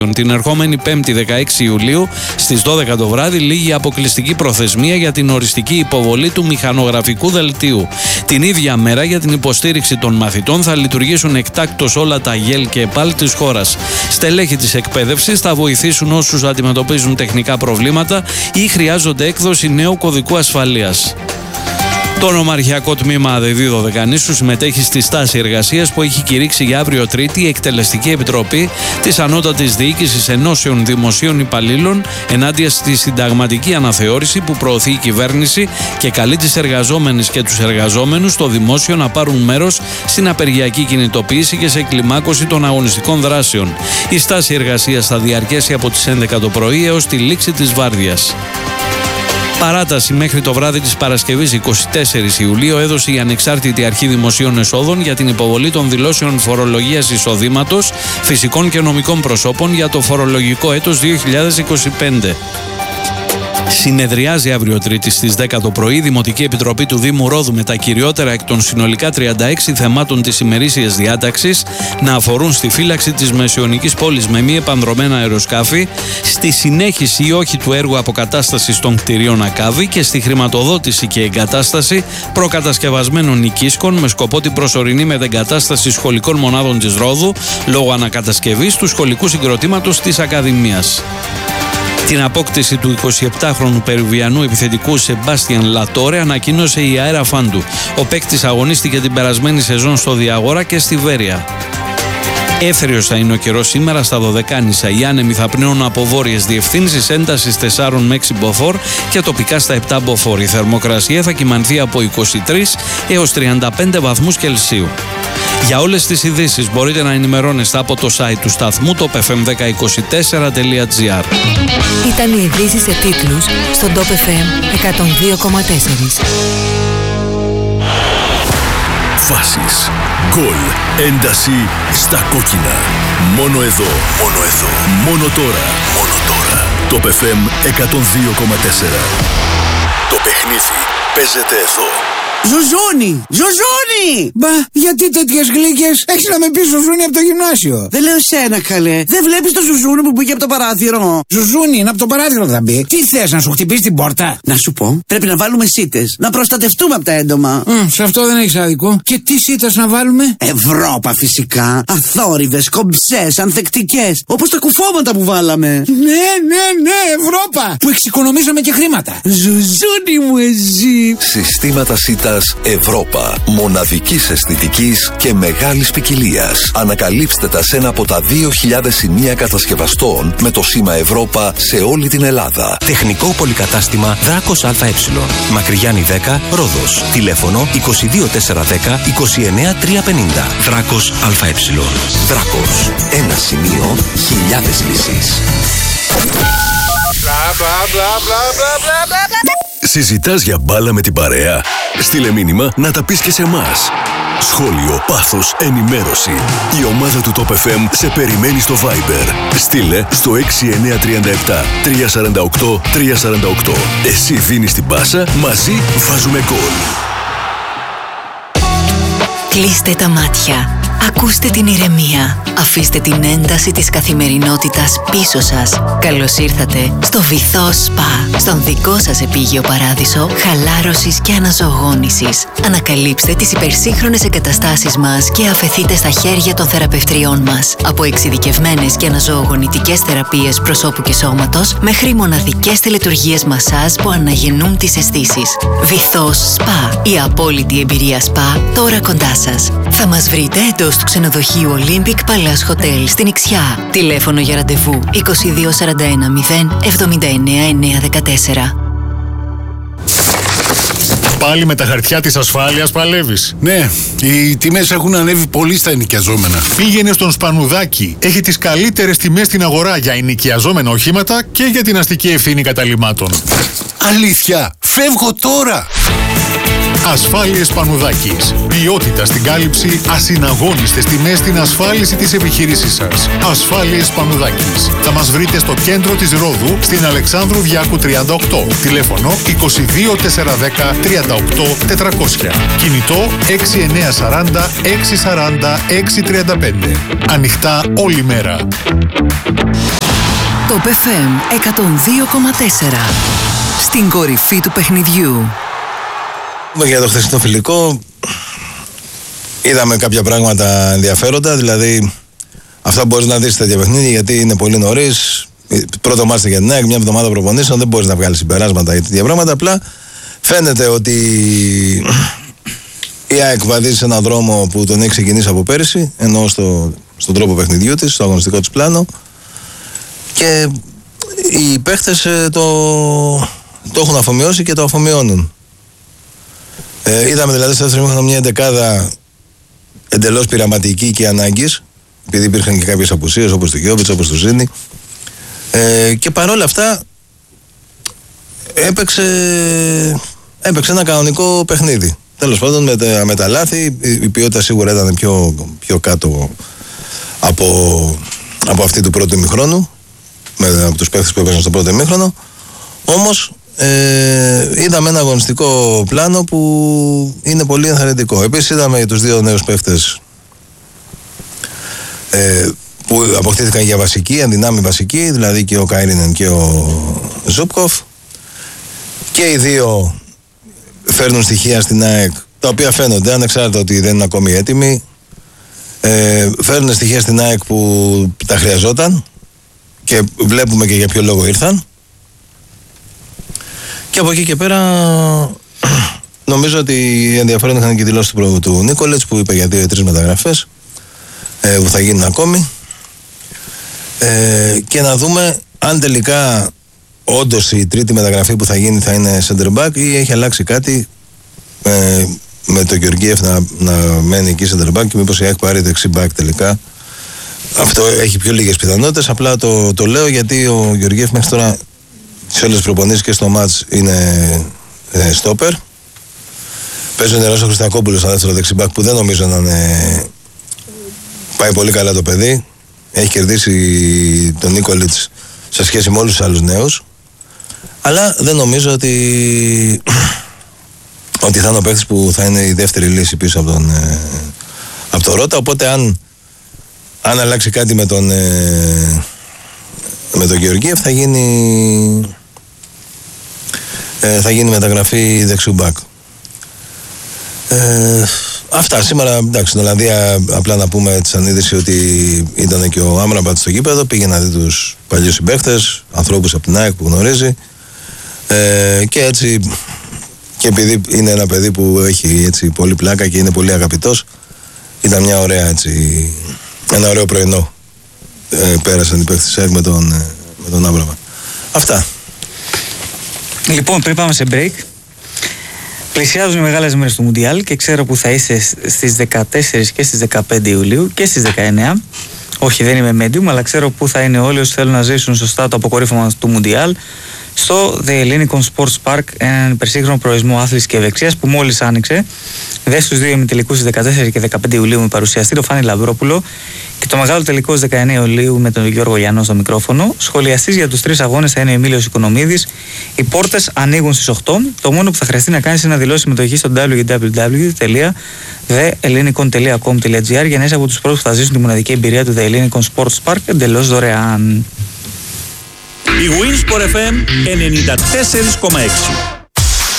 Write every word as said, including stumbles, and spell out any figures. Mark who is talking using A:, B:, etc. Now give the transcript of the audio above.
A: Την ερχόμενη Πέμπτη δεκαέξι Ιουλίου στις δώδεκα το βράδυ λήγει η αποκλειστική προθεσμία για την οριστική υποβολή του μηχανογραφικού δελτίου. Την ίδια μέρα για την υποστήριξη των μαθητών θα λειτουργήσουν εκτάκτως όλα τα ΓΕΛ και ΕΠΑΛ της χώρας. Στελέχη της εκπαίδευσης θα βοηθήσουν όσους αντιμετωπίζουν τεχνικά προβλήματα ή χρειάζονται έκδοση νέου κωδικού ασφαλείας. Το νομαρχιακό τμήμα ΑΔΕΔΗ Δωδεκανήσου συμμετέχει στη στάση εργασίας που έχει κηρύξει για αύριο Τρίτη η Εκτελεστική Επιτροπή της Ανώτατης Διοίκησης Ενώσεων Δημοσίων Υπαλλήλων ενάντια στη συνταγματική αναθεώρηση που προωθεί η κυβέρνηση και καλεί τις εργαζόμενες και τους εργαζόμενους στο δημόσιο να πάρουν μέρος στην απεργιακή κινητοποίηση και σε κλιμάκωση των αγωνιστικών δράσεων. Η στάση εργασίας θα διαρκέσει από τις έντεκα το πρωί έως τη λήξη της βάρδιας. Παράταση μέχρι το βράδυ της Παρασκευής εικοστή τέταρτη Ιουλίου έδωσε η Ανεξάρτητη Αρχή Δημοσίων Εσόδων για την υποβολή των δηλώσεων φορολογίας εισοδήματος φυσικών και νομικών προσώπων για το φορολογικό έτος δύο χιλιάδες είκοσι πέντε. Συνεδριάζει αύριο Τρίτη στις δέκα το πρωί η Δημοτική Επιτροπή του Δήμου Ρόδου με τα κυριότερα εκ των συνολικά τριάντα έξι θεμάτων της ημερήσιας διάταξης να αφορούν στη φύλαξη της μεσαιωνικής πόλης με μη επανδρωμένα αεροσκάφη, στη συνέχιση ή όχι του έργου αποκατάστασης των κτηρίων ΑΚΑΒΗ και στη χρηματοδότηση και εγκατάσταση προκατασκευασμένων οικίσκων με σκοπό την προσωρινή μετεγκατάσταση σχολικών μονάδων της Ρόδου λόγω ανακατασκευής του σχολικού συγκροτήματος της Ακαδημίας. Την απόκτηση του εικοσιεπτάχρονου Περουβιανού επιθετικού Σεμπάστιαν Λατόρε ανακοίνωσε η Αέρα Φάντου. Ο παίκτης αγωνίστηκε την περασμένη σεζόν στο Διαγόρα και στη Βέρεια. Έθριος θα είναι ο καιρός σήμερα στα Δωδεκάνησα. Οι άνεμοι θα πνέουν από βόρειες διευθύνσεις έντασης τέσσερα με έξι μποφόρ και τοπικά στα επτά μποφόρ. Η θερμοκρασία θα κυμανθεί από είκοσι τρεις έως τριάντα πέντε βαθμούς Κελσίου. Για όλες τις ειδήσεις μπορείτε να ενημερώνεστε από το site του σταθμού το πι εφ εμ δέκα είκοσι τέσσερα τελεία τζι άρ.
B: Ήταν οι ειδήσεις σε τίτλους στον Top εφ εμ εκατόν δύο κόμμα τέσσερα.
C: Φάσεις, γκολ, ένταση στα κόκκινα. Μόνο εδώ, μόνο εδώ, μόνο τώρα, μόνο τώρα. Top εφ εμ εκατόν δύο κόμμα τέσσερα. Το παιχνίδι παίζεται εδώ.
D: Ζουζούνι! Ζουζούνι!
E: Μπα, γιατί τέτοιες γλύκες? Έχεις να με πεις Ζουζούνι από το γυμνάσιο.
D: Δεν λέω σένα, καλέ. Δεν βλέπεις το Ζουζούνι που πήγε από το παράθυρο?
E: Ζουζούνι, είναι από το παράθυρο θα μπει. Τι θες, να σου χτυπήσει την πόρτα?
D: Να σου πω, πρέπει να βάλουμε σίτες. Να προστατευτούμε από τα έντομα.
E: Mm, σε αυτό δεν έχεις άδικο. Και τι σίτες να βάλουμε?
D: Ευρώπα φυσικά. Αθόρυβες, κομψές, ανθεκτικές. Όπως τα κουφώματα που βάλαμε.
E: Ναι, ναι, ναι, Ευρώπα! Που εξοικονομήσαμε και χρήματα.
D: Ζουζούνι μου, εσύ.
C: Συστήματα σίτα Ευρώπα. Μοναδικής αισθητικής και μεγάλης ποικιλίας. Ανακαλύψτε τα σε ένα από τα δύο χιλιάδες σημεία κατασκευαστών με το σήμα Ευρώπα σε όλη την Ελλάδα.
F: Τεχνικό πολυκατάστημα Δράκος ΑΕ. Μακρυγιάννη δέκα, Ρόδος. Τηλέφωνο είκοσι δύο τετρακόσια δέκα είκοσι εννέα τριακόσια πενήντα. Δράκος ΑΕ.
C: Δράκος. Ένα σημείο, χιλιάδες λύσεις. Συζητάς για μπάλα με την παρέα? Στείλε μήνυμα να τα πεις και σε εμάς. Σχόλιο, πάθος, ενημέρωση. Η ομάδα του Top εφ εμ σε περιμένει στο Viber. Στείλε στο έξι εννιά τρία επτά τρία τέσσερα οκτώ τρία τέσσερα οκτώ. Εσύ δίνεις την πάσα, μαζί βάζουμε γκολ.
B: Κλείστε τα μάτια. Ακούστε την ηρεμία. Αφήστε την ένταση της καθημερινότητας πίσω σας. Καλώς ήρθατε στο Βυθό Σπα, στον δικό σας επίγειο παράδεισο χαλάρωσης και αναζωογόνησης. Ανακαλύψτε τις υπερσύγχρονες εγκαταστάσεις μας και αφεθείτε στα χέρια των θεραπευτριών μας. Από εξειδικευμένες και αναζωογονητικές θεραπείες προσώπου και σώματος μέχρι μοναδικές τελετουργίες μασάζ που αναγεννούν τις αισθήσεις. Βυθό Σπα, η απόλυτη εμπειρία σπα τώρα κοντά σας. Θα μας βρείτε εντός του ξενοδοχείου Olympic Palace Hotel στην Ιξιά. Τηλέφωνο για ραντεβού είκοσι δύο σαράντα ένα μηδέν εβδομήντα εννέα εννιακόσια δεκατέσσερα.
G: Πάλι με τα χαρτιά της ασφάλειας παλεύεις?
H: Ναι, οι τιμές έχουν ανέβει πολύ στα ενοικιαζόμενα.
G: Πήγαινε στον Σπανουδάκη. Έχει τις καλύτερες τιμές στην αγορά για ενοικιαζόμενα οχήματα και για την αστική ευθύνη καταλυμάτων.
H: Αλήθεια, φεύγω τώρα!
G: Ασφάλειες Πανουδάκης. Ποιότητα στην κάλυψη, ασυναγώνιστες τιμές στην ασφάλιση της επιχείρησής σας. Ασφάλειες Πανουδάκης. Θα μας βρείτε στο κέντρο της Ρόδου, στην Αλεξάνδρου Διάκου τριάντα οκτώ. Τηλέφωνο είκοσι δύο τετρακόσια δέκα τριάντα οκτώ τετρακόσια. Κινητό έξι εννιά σαράντα έξι σαράντα έξι τριάντα πέντε. Ανοιχτά όλη μέρα.
B: Το εφ εμ εκατόν δύο κόμμα τέσσερα. Στην κορυφή του παιχνιδιού.
I: Για το χθεσινό φιλικό είδαμε κάποια πράγματα ενδιαφέροντα, δηλαδή αυτά μπορείς να δεις τέτοια παιχνίδια, γιατί είναι πολύ νωρίς. Πρώτο μάτι για την ΑΕΚ, μια εβδομάδα προπονήσεων, δεν μπορείς να βγάλεις συμπεράσματα για τέτοια πράγματα. Απλά φαίνεται ότι η ΑΕΚ βαδίζει σε έναν δρόμο που τον έχει ξεκινήσει από πέρυσι, ενώ στο, στον τρόπο παιχνιδιού της, στο αγωνιστικό της πλάνο, και οι παίχτες το, το έχουν αφομοιώσει και το αφομοιώνουν. Ε, είδαμε δηλαδή στο δεύτερο μήχρονο μια εντεκάδα εντελώς πειραματική και ανάγκης, επειδή υπήρχαν και κάποιες απουσίες όπως του Γιώβιτς, όπως του Ζήνη, ε, και παρόλα αυτά έπαιξε, έπαιξε ένα κανονικό παιχνίδι. Τέλος πάντων, με τα, με τα λάθη η ποιότητα σίγουρα ήταν πιο, πιο κάτω από, από αυτή του πρώτου ημιχρόνου, με, από τους παίχτες που έπαιζαν στο πρώτο ημίχρονο. Όμως ε, είδαμε ένα αγωνιστικό πλάνο που είναι πολύ ενθαρρυντικό. Επίσης είδαμε τους δύο νέους παίχτες ε, που αποκτήθηκαν για βασική, ενδυνάμει βασική, δηλαδή και ο Κάιρινεν και ο Ζούπκοφ, και οι δύο φέρνουν στοιχεία στην ΑΕΚ τα οποία φαίνονται, ανεξάρτητα ότι δεν είναι ακόμη έτοιμοι. Ε, φέρνουν στοιχεία στην ΑΕΚ που τα χρειαζόταν και βλέπουμε και για ποιο λόγο ήρθαν. Και από εκεί και πέρα νομίζω ότι ενδιαφέρον είχαν και δηλώσεις του, του Νίκολετς, που είπε για δύο ή τρεις μεταγραφές ε, που θα γίνουν ακόμη, ε, και να δούμε αν τελικά όντως η τρίτη μεταγραφή που θα γίνει θα είναι center back ή έχει αλλάξει κάτι, ε, με το Γεωργίεφ να, να μένει εκεί center back και μήπως η ΑΕΚ πάρει δεξί back τελικά. Αυτό έχει πιο λίγες πιθανότητες, απλά το, το λέω γιατί ο Γεωργίεφ μέχρι τώρα σε όλες τις προπονήσεις και στο μάτς είναι ε, στόπερ. Παίζει ο Νερός ο Χριστακόπουλος στο δεύτερο δεξί back, που δεν νομίζω να είναι, πάει πολύ καλά το παιδί. Έχει κερδίσει τον Νίκολιτς σε σχέση με όλους τους άλλους νέους, αλλά δεν νομίζω ότι ότι θα είναι ο παίκτης που θα είναι η δεύτερη λύση πίσω από τον, ε, από τον Ρώτα. Οπότε αν, αν αλλάξει κάτι με τον ε, με τον Γεωργίεφ θα γίνει ε, θα γίνει μεταγραφή δεξιού μπακ. Ε, αυτά σήμερα. Εντάξει, στην Ολλανδία απλά να πούμε τη ανείδηση ότι ήταν και ο Άμραμπατ στο γήπεδο, πήγε να δει τους παλιούς συμπαίχτες, ανθρώπους από την ΑΕΚ που γνωρίζει, ε, και έτσι, και επειδή είναι ένα παιδί που έχει έτσι πολύ πλάκα και είναι πολύ αγαπητός, ήταν μια ωραία έτσι, ένα ωραίο πρωινό. Ε, πέρασαν οι παίχτες της ΑΕΚ με τον, ε, με τον Άμραμπατ. Αυτά.
J: Λοιπόν, πριν πάμε σε break, πλησιάζουν οι μεγάλες μέρες του Μουντιάλ και ξέρω που θα είστε στις δεκατέσσερις και στις δεκαπέντε Ιουλίου και στις δεκαεννέα. Όχι, δεν είμαι medium, αλλά ξέρω που θα είναι όλοι όσοι θέλουν να ζήσουν σωστά το αποκορύφωμα του Μουντιάλ στο The Hellenic Sports Park, έναν υπερσύγχρονο προορισμό άθλησης και ευεξίας που μόλις άνοιξε. Δε στους δύο ημιτελικούς στις δεκατέσσερις και δεκαπέντε Ιουλίου με παρουσιαστή το Φάνη Λαυρόπουλο και το μεγάλο τελικό στις δεκαεννέα Ιουλίου με τον Γιώργο Γιαννό στο μικρόφωνο. Σχολιαστής για τους τρεις αγώνες θα είναι ο Εμίλιος Οικονομίδης. Οι πόρτες ανοίγουν στις οκτώ. Το μόνο που θα χρειαστεί να κάνεις είναι να δηλώσεις συμμετοχή στο double-u double-u double-u τελεία the hellenicon τελεία com τελεία gr για να είσαι από τους πρώτους που θα ζήσουν τη μοναδική εμπειρία του The Hellenic Sports Park εντελώς δωρεάν.
K: Η Winsport εφ εμ ενενήντα τέσσερα κόμμα έξι.